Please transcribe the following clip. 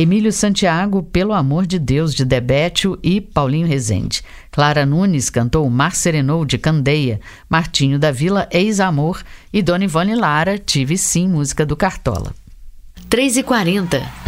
Emílio Santiago, Pelo Amor de Deus, de Debétio e Paulinho Rezende. Clara Nunes cantou Mar Serenou, de Candeia. Martinho da Vila, Ex-Amor. E Dona Ivone Lara, Tive Sim, música do Cartola. 3h40.